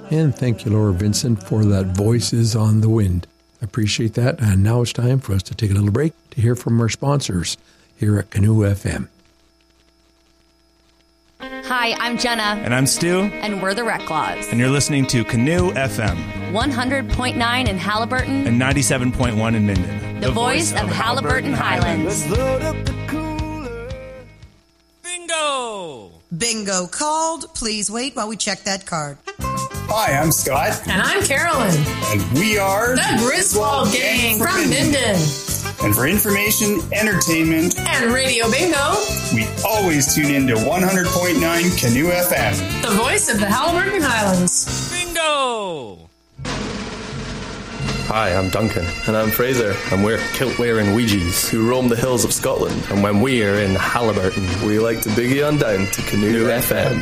And thank you, Laura Vincent, for that Voices on the Wind. I appreciate that. And now it's time for us to take a little break to hear from our sponsors here at Canoe FM. Hi, I'm Jenna. And I'm Stu. And we're the Reclaws. And you're listening to Canoe FM. 100.9 in Haliburton. And 97.1 in Minden. The voice of Haliburton Highlands. Let's load up the cooler. Bingo! Bingo called. Please wait while we check that card. Hi, I'm Scott. And I'm Carolyn. And we are the Griswold Gang from Minden. And for information, entertainment, and Radio Bingo, we always tune in to 100.9 Canoe FM. The voice of the Haliburton Highlands. Bingo! Hi, I'm Duncan. And I'm Fraser. And we're kilt-wearing Ouija's who roam the hills of Scotland. And when we are in Haliburton, we like to boogie on down to Canoe FM.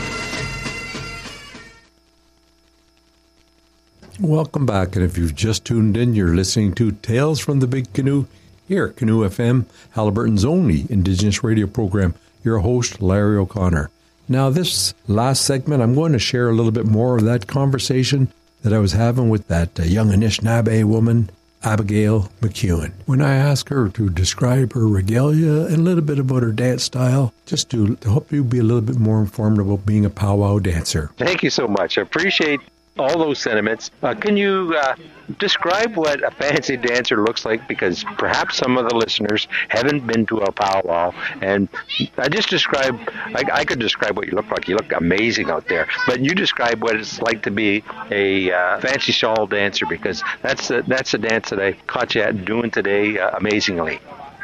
Welcome back, and if you've just tuned in, you're listening to Tales from the Big Canoe here at Canoe FM, Haliburton's only Indigenous radio program. Your host, Larry O'Connor. Now, this last segment, I'm going to share a little bit more of that conversation that I was having with that young Anishinaabe woman, Abigail McEwen, when I asked her to describe her regalia and a little bit about her dance style, just to help you be a little bit more informed about being a powwow dancer. Thank you so much. I appreciate all those sentiments. Can you describe what a fancy dancer looks like? Because perhaps some of the listeners haven't been to a powwow. And I just describe, I could describe what you look like. You look amazing out there. But you describe what it's like to be a fancy shawl dancer, because that's the dance that I caught you at doing today amazingly.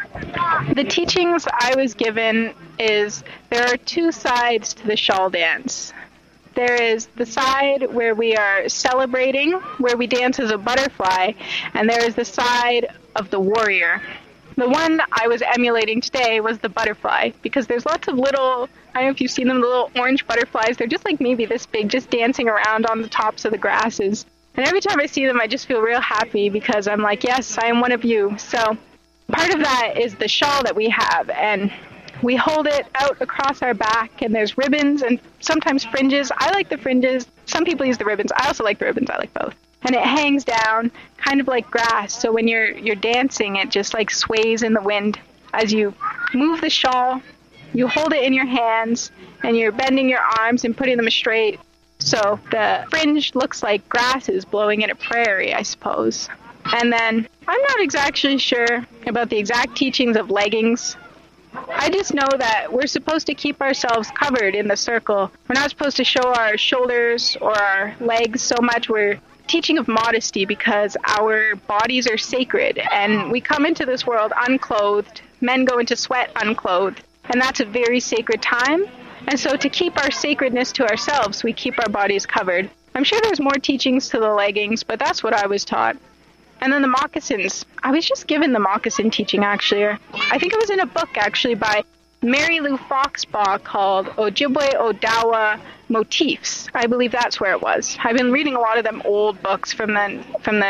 The teachings I was given is there are two sides to the shawl dance. There is the side where we are celebrating, where we dance as a butterfly, and there is the side of the warrior. The one I was emulating today was the butterfly, because there's lots of little, I don't know if you've seen them, the little orange butterflies. They're just like maybe this big, just dancing around on the tops of the grasses. And every time I see them, I just feel real happy, because I'm like, yes, I am one of you. So part of that is the shawl that we have, and we hold it out across our back, and there's ribbons and sometimes fringes. I like the fringes. Some people use the ribbons. I also like the ribbons. I like both. And it hangs down kind of like grass. So when you're dancing, it just like sways in the wind. As you move the shawl, you hold it in your hands, and you're bending your arms and putting them straight. So the fringe looks like grasses blowing in a prairie, I suppose. And then I'm not exactly sure about the exact teachings of leggings. I just know that we're supposed to keep ourselves covered in the circle. We're not supposed to show our shoulders or our legs so much. We're teaching of modesty, because our bodies are sacred, and we come into this world unclothed. Men go into sweat unclothed, and that's a very sacred time. And so to keep our sacredness to ourselves, we keep our bodies covered. I'm sure there's more teachings to the leggings, but that's what I was taught. And then the moccasins. I was just given the moccasin teaching, actually. I think it was in a book, actually, by Mary Lou Foxbaugh called Ojibwe Odawa Motifs. I believe that's where it was. I've been reading a lot of them old books from the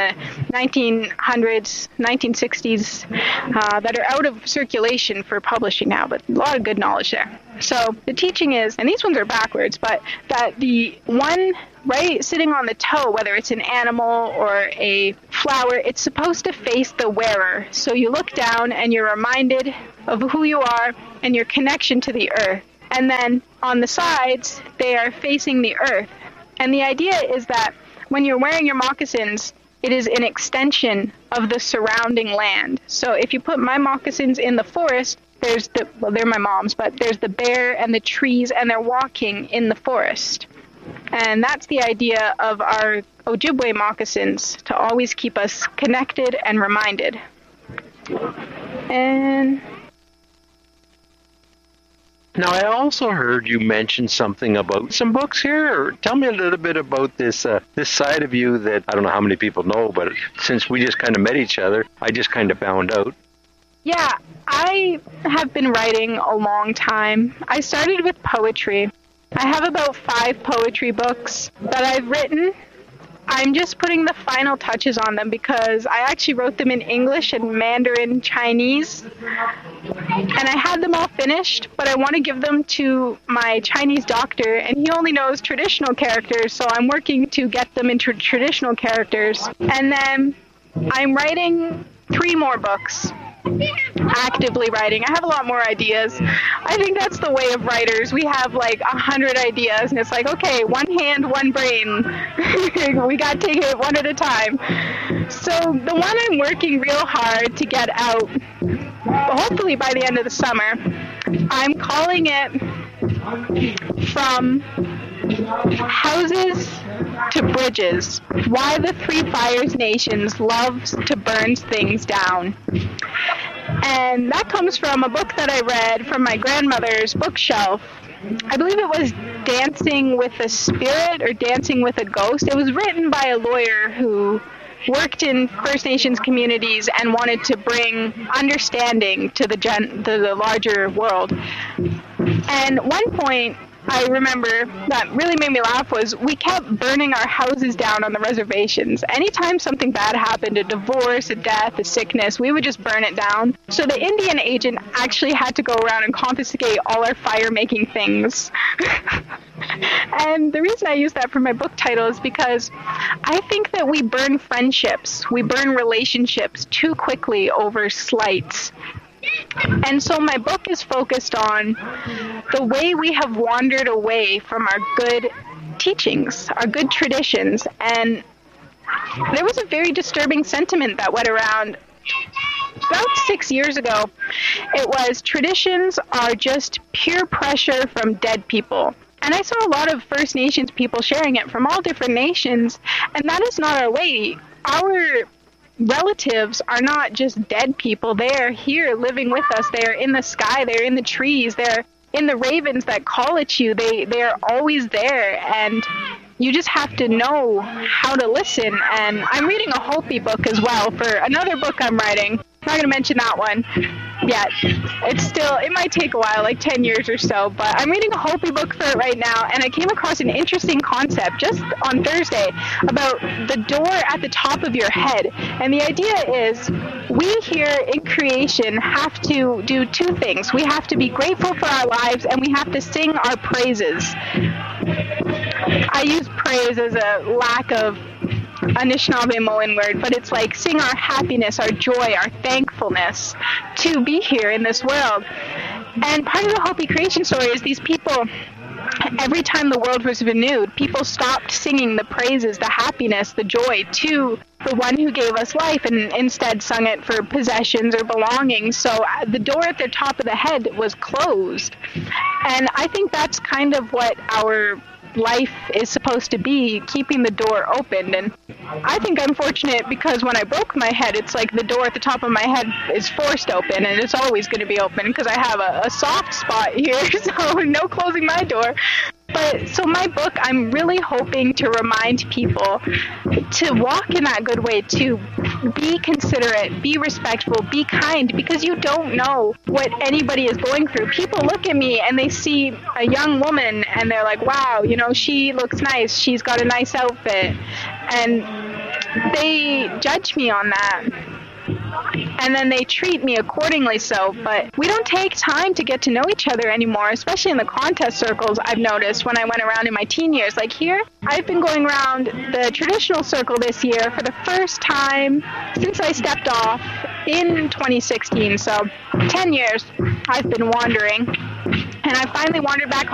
1900s, 1960s that are out of circulation for publishing now, but a lot of good knowledge there. So the teaching is, and these ones are backwards, but that the one right sitting on the toe, whether it's an animal or a flower, it's supposed to face the wearer. So you look down and you're reminded of who you are and your connection to the earth. And then on the sides, they are facing the earth. And the idea is that when you're wearing your moccasins, it is an extension of the surrounding land. So if you put my moccasins in the forest, they're my mom's, but there's the bear and the trees, and they're walking in the forest. And that's the idea of our Ojibwe moccasins, to always keep us connected and reminded. And now, I also heard you mention something about some books here. Or tell me a little bit about this side of you that I don't know how many people know, but since we just kind of met each other, I just kind of found out. Yeah, I have been writing a long time. I started with poetry. I have about 5 poetry books that I've written, I'm just putting the final touches on them because I actually wrote them in English and Mandarin Chinese. And I had them all finished, but I want to give them to my Chinese doctor, and he only knows traditional characters, so I'm working to get them into traditional characters. And then I'm writing 3 more books. Actively writing. I have a lot more ideas. I think that's the way of writers. We have like 100 ideas, and it's like, okay, one hand, one brain. We got to take it one at a time. So the one I'm working real hard to get out, hopefully by the end of the summer, I'm calling it From Houses to Bridges, Why the Three Fires Nations Loves to Burn Things Down. And that comes from a book that I read from my grandmother's bookshelf. I believe it was Dancing with a Spirit or Dancing with a Ghost. It was written by a lawyer who worked in First Nations communities and wanted to bring understanding to the larger world. And one point I remember that really made me laugh was we kept burning our houses down on the reservations. Anytime something bad happened, a divorce, a death, a sickness, we would just burn it down. So the Indian agent actually had to go around and confiscate all our fire-making things. And the reason I use that for my book title is because I think that we burn friendships, we burn relationships too quickly over slights. And so my book is focused on the way we have wandered away from our good teachings, our good traditions. And there was a very disturbing sentiment that went around about 6 years ago. It was, traditions are just peer pressure from dead people. And I saw a lot of First Nations people sharing it from all different nations, and that is not our way. Our relatives are not just dead people. They are here living with us. They are in the sky. They're in the trees. They're in the ravens that call at you. They are always there, and you just have to know how to listen. And I'm reading a Hopi book as well for another book I'm writing. I'm not going to mention that one yet. It might take a while, like 10 years or so, but I'm reading a Hopi book for it right now, and I came across an interesting concept just on Thursday about the door at the top of your head. And the idea is we here in creation have to do 2 things. We have to be grateful for our lives, and we have to sing our praises. I use praise as a lack of Anishinaabe word, but it's like sing our happiness, our joy, our thankfulness to be here in this world. And part of the Hopi creation story is these people, every time the world was renewed, people stopped singing the praises, the happiness, the joy to the one who gave us life, and instead sung it for possessions or belongings. So the door at the top of the head was closed. And I think that's kind of what our life is supposed to be, keeping the door open. And I think I'm fortunate because when I broke my head, it's like the door at the top of my head is forced open, and it's always going to be open because I have a soft spot here, so no closing my door. But so my book, I'm really hoping to remind people to walk in that good way, to be considerate, be respectful, be kind, because you don't know what anybody is going through. People look at me and they see a young woman and they're like, wow, she looks nice, she's got a nice outfit, and they judge me on that. And then they treat me accordingly so, but we don't take time to get to know each other anymore, especially in the contest circles. I've noticed when I went around in my teen years, like here, I've been going around the traditional circle this year for the first time since I stepped off in 2016, so 10 years I've been wandering, and I finally wandered back home.